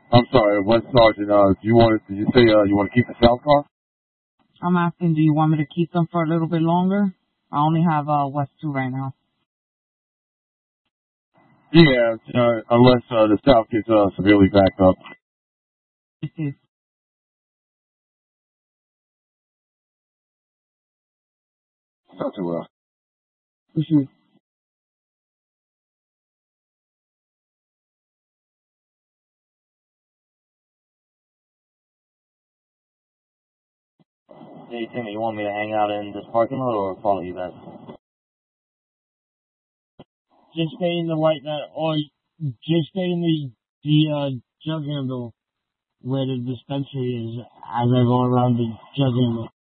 I'm sorry, what sergeant? Did you say you want to keep the South car? I'm asking, do you want me to keep them for a little bit longer? I only have West 2 right now. Yeah, unless the South gets severely backed up. Not too well. Hey, Timmy, you want me to hang out in this parking lot or follow you guys? Just stay in the white, or just stay in the jug handle where the dispensary is as I go around the jug handle.